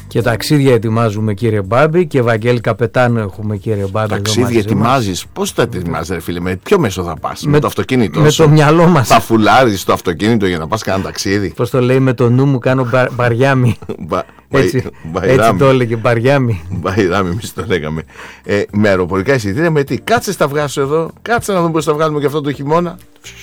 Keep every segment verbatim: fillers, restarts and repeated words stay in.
Και ταξίδια ετοιμάζουμε, κύριε Μπάμπη, και Βαγγέλη Καπετάνο έχουμε, κύριε Μπάμπη. Ταξίδια ετοιμάζεις? Πώς τα ετοιμάζεις, ρε φίλε, με ποιο μέσο θα πας? Με, με το αυτοκίνητο? Με σου, το μυαλό μας. Θα φουλάρεις το αυτοκίνητο για να πας κανένα ταξίδι? Πώς το λέει, με το νου μου κάνω μπα, μπαριάμι. Μπα, έτσι, έτσι το έλεγε, μπαριάμι. Μπαϊράμι, εμείς το λέγαμε. Ε, με αεροπορικά εισιτήρια, με τι? Κάτσε στα βγάσω εδώ, κάτσε να δούμε πώς θα βγάλουμε και αυτό το χειμώνα.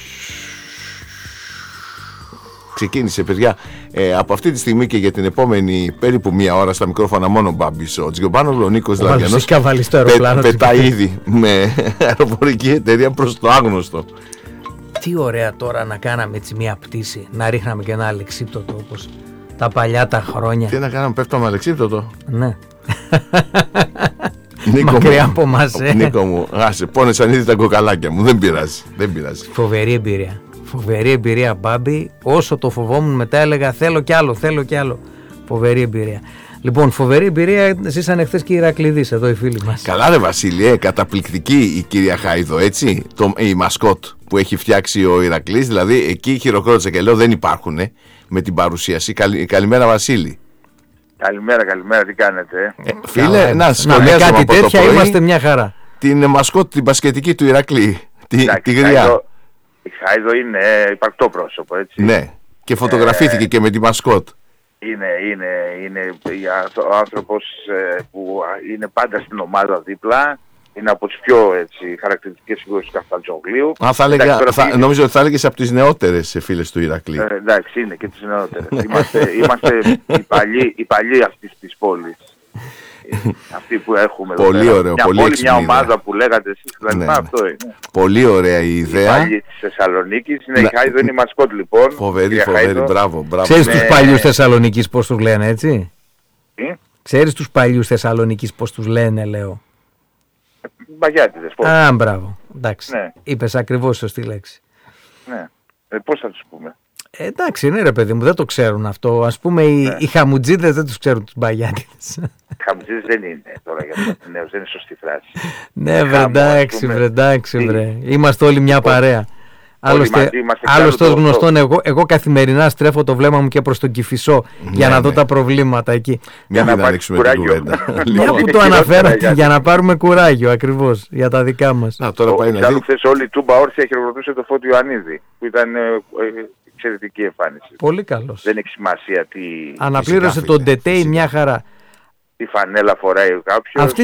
Ξεκίνησε, παιδιά, ε, από αυτή τη στιγμή και για την επόμενη περίπου μία ώρα στα μικρόφωνα μόνο Μπάμπης. Ο Τζιομπάνογλου, ο Νίκος Λαριανός πε, πετάει ήδη με αεροπορική εταιρεία προς το άγνωστο. Τι ωραία τώρα να κάναμε έτσι μία πτήση, να ρίχναμε και ένα αλεξίπτωτο όπως τα παλιά τα χρόνια. Τι να κάναμε, πέφταμε αλεξίπτωτο? Ναι. Νίκο μακριά μου, από μας, ε. Νίκο μου, άσε, πόνεσαν ήδη τα κοκαλάκια μου, δεν πειράζει, δεν πειράζει. Φοβερή εμπειρία. Φοβερή εμπειρία, Μπάμπη. Όσο το φοβόμουν, μετά έλεγα θέλω κι άλλο, θέλω κι άλλο. Φοβερή εμπειρία. Λοιπόν, φοβερή εμπειρία ζήσανε χθες και οι Ηρακλειδείς εδώ οι φίλοι μας. Καλά, ρε Βασίλη, καταπληκτική η κυρία Χάιδο, έτσι. Το, η μασκότ που έχει φτιάξει ο Ηρακλής, δηλαδή εκεί χειροκρότησε και λέω δεν υπάρχουνε με την παρουσίαση. Καλη, καλημέρα, Βασίλη. Καλημέρα, καλημέρα, τι κάνετε? Ε, φίλε, Καλά, να σχολιάζουμε κάτι από τέτοια, το πρωί, είμαστε μια χαρά. Την μασκότ, την μπασκετική του Ηρακλή, τη, Εντάξει, τη γριά. Η Χάιδο είναι υπαρκτό πρόσωπο, έτσι. Ναι, και φωτογραφήθηκε ε, και με τη μασκότ. Είναι, είναι, είναι ο άνθρωπος που είναι πάντα στην ομάδα δίπλα. Είναι από τις πιο έτσι, χαρακτηριστικές φigures του Καφτατζόγλιου. Α, θα έλεγα, εντάξει, θα, θα, νομίζω ότι θα έλεγες από τις νεότερες φίλες του Ηρακλή. Ε, εντάξει, είναι και τις νεότερες. είμαστε είμαστε οι, παλιοί, οι παλιοί αυτής της πόλης. Αυτοί που έχουμε πολύ εδώ, ωραίο, μια πολύ πόλη, μια ιδέα. ομάδα που λέγατε εσείς, δηλαδή, ναι, αυτό είναι. Πολύ ωραία η ιδέα. Οι παλιοί της Θεσσαλονίκης, είναι η Χάιδο, είναι η μασκότ λοιπόν. Φοβερή, φοβερή, μπράβο, μπράβο. Ξέρεις ναι. τους παλιούς Θεσσαλονίκης πώς τους λένε, έτσι? Τι? Ξέρεις τους παλιούς Θεσσαλονίκης πώς τους λένε, λέω? Μπαγιάτιδες, πώς. Α, μπράβο, εντάξει, ναι. Είπες ακριβώς σωστή λέξη. Ναι, ε, πώς θα τους πούμε? Ε, εντάξει, ναι ρε παιδί μου, δεν το ξέρουν αυτό. Ας πούμε οι, ναι. οι χαμουτζίδες δεν τους ξέρουν τους μπαγιάτιδες. Οι χαμουτζίδες δεν είναι τώρα για τους νέους, δεν είναι σωστή φράση. Ναι βρε, εντάξει βρε, εντάξει βρε. Είμαστε όλοι μια παρέα. Άλλωστε, άλλωστε ως γνωστόν, εγώ, εγώ καθημερινά στρέφω το βλέμμα μου και προς τον Κηφισό ναι, για να ναι. δω τα προβλήματα εκεί. Για να ανοίξουμε την κουβέντα. Μια που το αναφέρατε, για να πάρουμε κουράγιο ακριβώς για τα δικά μας. Α, τώρα πάει να δει. Χθες όλη η Τούμπα όρθια χειροκροτούσε το Φώτη Ιωαννίδη, που ήταν ε, ε, εξαιρετική εμφάνιση. Πολύ καλός. Δεν έχει σημασία τι... Αναπλήρωσε τον Ντετέι μια χαρά. Τι φανέλα φοράει κάποιος. Αυτή